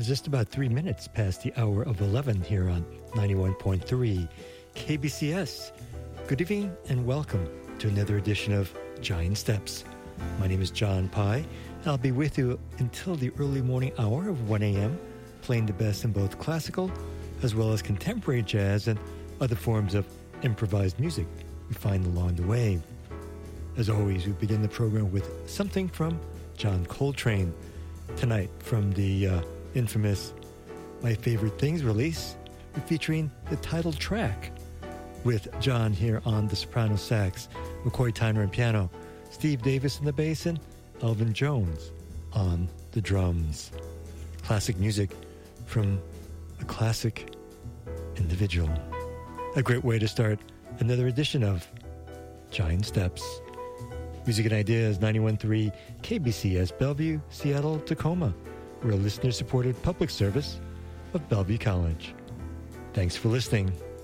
It's just about 3 minutes past the hour of 11 here on 91.3 KBCS. Good evening and welcome to another edition of Giant Steps. My name is John Pye, and I'll be with you until the early morning hour of 1 a.m., playing the best in both classical as well as contemporary jazz and other forms of improvised music we find along the way. As always, we begin the program with something from John Coltrane. Tonight, from the infamous My Favorite Things release, we're featuring the title track with John here on the soprano sax, McCoy Tyner on piano, Steve Davis on the bass, and Elvin Jones on the drums. Classic music from a classic individual. A great way to start another edition of Giant Steps. Music and Ideas, 91.3 KBCS, Bellevue, Seattle, Tacoma. We're a listener-supported public service of Bellevue College. Thanks for listening.